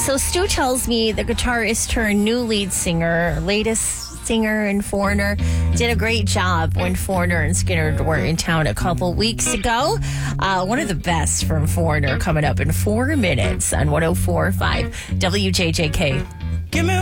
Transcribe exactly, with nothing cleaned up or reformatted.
So Stu tells me the guitarist turned new lead singer, latest singer in Foreigner, did a great job when Foreigner and Skinner were in town a couple weeks ago. Uh, one of the best from Foreigner coming up in four minutes on one oh four point five W J J K. Give me